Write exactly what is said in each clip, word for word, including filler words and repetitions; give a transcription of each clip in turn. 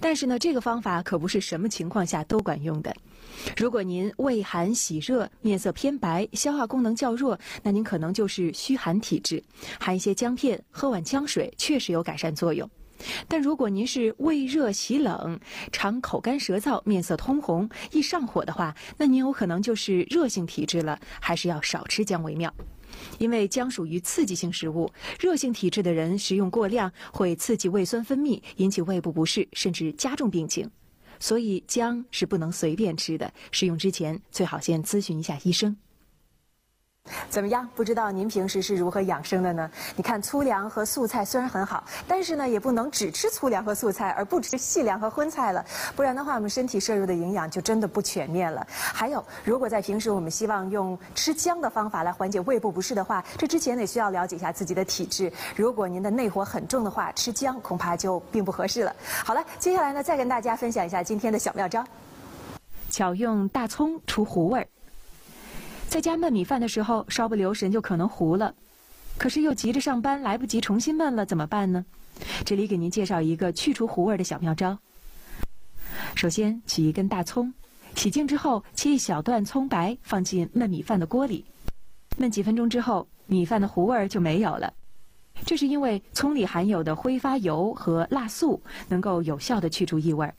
但是呢，这个方法可不是什么情况下都管用的。如果您畏寒喜热，面色偏白，消化功能较弱，那您可能就是虚寒体质，含一些姜片，喝碗姜水确实有改善作用。但如果您是畏热喜冷，常口干舌燥，面色通红，易上火的话，那您有可能就是热性体质了，还是要少吃姜为妙。因为姜属于刺激性食物，热性体质的人食用过量会刺激胃酸分泌，引起胃部不适，甚至加重病情。所以姜是不能随便吃的，食用之前最好先咨询一下医生。怎么样？不知道您平时是如何养生的呢？你看粗粮和素菜虽然很好，但是呢，也不能只吃粗粮和素菜，而不吃细粮和荤菜了，不然的话，我们身体摄入的营养就真的不全面了。还有，如果在平时我们希望用吃姜的方法来缓解胃部不适的话，这之前也需要了解一下自己的体质。如果您的内火很重的话，吃姜恐怕就并不合适了。好了，接下来呢，再跟大家分享一下今天的小妙招，巧用大葱除糊味儿。在家焖米饭的时候，稍不留神就可能糊了，可是又急着上班，来不及重新焖了，怎么办呢？这里给您介绍一个去除糊味的小妙招。首先取一根大葱，洗净之后切一小段葱白，放进焖米饭的锅里，焖几分钟之后，米饭的糊味就没有了。这是因为葱里含有的挥发油和辣素能够有效地去除异味。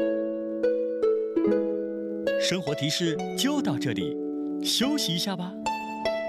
生活提示就到这里，休息一下吧。